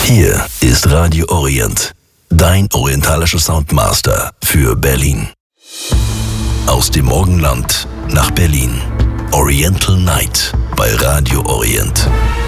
Hier ist Radio Orient, dein orientalischer Soundmaster für Berlin. Aus dem Morgenland nach Berlin. Oriental Night bei Radio Orient.